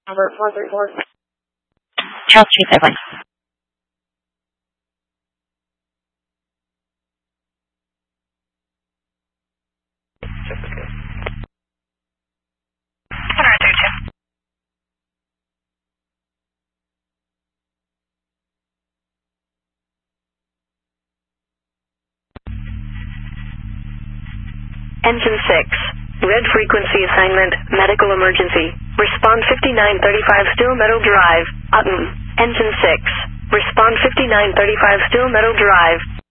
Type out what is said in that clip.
Number 434. Charles Street, Airplane. Engine 6. Red frequency assignment, medical emergency. Respond 5935 Steel Meadow Drive, Utton. Engine 6. Respond 5935 Steel Meadow Drive.